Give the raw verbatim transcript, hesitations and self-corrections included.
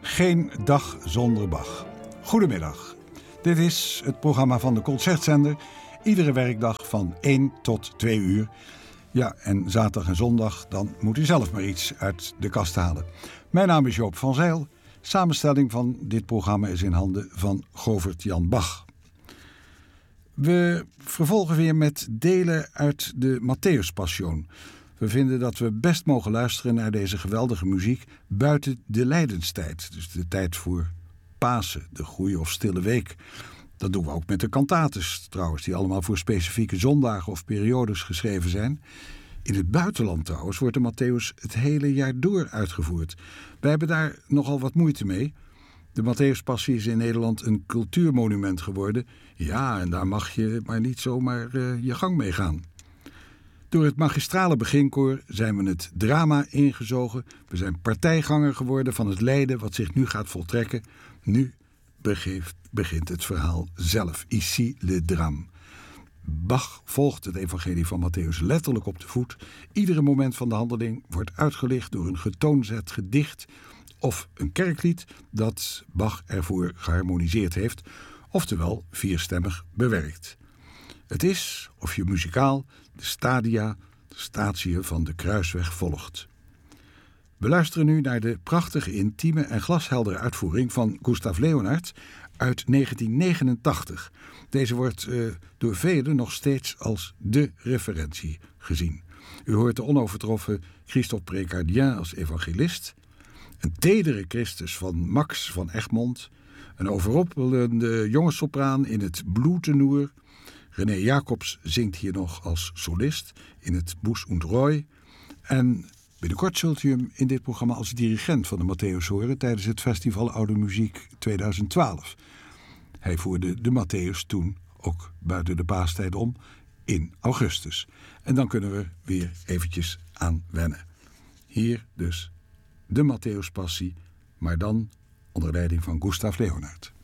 Geen dag zonder Bach. Goedemiddag. Dit is het programma van de Concertzender. Iedere werkdag van één tot twee uur. Ja, en zaterdag en zondag, dan moet u zelf maar iets uit de kast halen. Mijn naam is Joop van Zijl. Samenstelling van dit programma is in handen van Govert Jan Bach. We vervolgen weer met delen uit de Matthäuspassion. We vinden dat we best mogen luisteren naar deze geweldige muziek buiten de lijdenstijd. Dus de tijd voor Pasen, de goeie of stille week. Dat doen we ook met de cantates trouwens, die allemaal voor specifieke zondagen of periodes geschreven zijn. In het buitenland trouwens wordt de Matthäus het hele jaar door uitgevoerd. Wij hebben daar nogal wat moeite mee. De Matthäuspassie is in Nederland een cultuurmonument geworden. Ja, en daar mag je maar niet zomaar uh, je gang mee gaan. Door het magistrale beginkoor zijn we het drama ingezogen. We zijn partijganger geworden van het lijden wat zich nu gaat voltrekken. Nu begeeft, begint het verhaal zelf. Ici le drame. Bach volgt het evangelie van Matthäus letterlijk op de voet. Iedere moment van de handeling wordt uitgelicht door een getoonzet gedicht of een kerklied dat Bach ervoor geharmoniseerd heeft, oftewel vierstemmig bewerkt. Het is, of je muzikaal, de stadia, de statiën van de kruisweg volgt. We luisteren nu naar de prachtige, intieme en glasheldere uitvoering van Gustav Leonhardt uit negentien negenentachtig. Deze wordt uh, door velen nog steeds als de referentie gezien. U hoort de onovertroffen Christophe Précardien als evangelist, een tedere Christus van Max van Egmond, een overrompelende jonge sopraan in het Blue-tenoer. René Jacobs zingt hier nog als solist in het Bous und Roy. En binnenkort zult u hem in dit programma als dirigent van de Matthäus horen tijdens het Festival Oude Muziek tweeduizend twaalf. Hij voerde de Matthäus toen ook buiten de paastijd om in augustus. En dan kunnen we weer eventjes aan wennen. Hier dus de Matthäuspassie, maar dan onder leiding van Gustav Leonhardt.